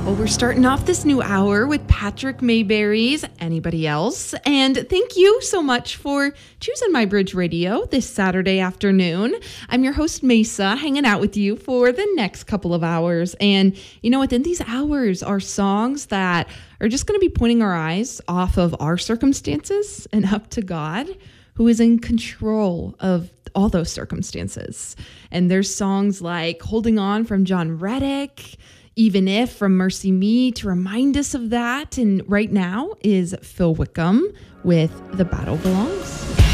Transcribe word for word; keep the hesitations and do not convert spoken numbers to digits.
Well, we're starting off this new hour with Patrick Mayberry's Anybody Else? And thank you so much for choosing My Bridge Radio this Saturday afternoon. I'm your host, Mesa, hanging out with you for the next couple of hours. And, you know, within these hours are songs that are just going to be pointing our eyes off of our circumstances and up to God, who is in control of all those circumstances. And there's songs like Holding On from John Reddick, Even If from Mercy Me to remind us of that. And right now is Phil Wickham with The Battle Belongs.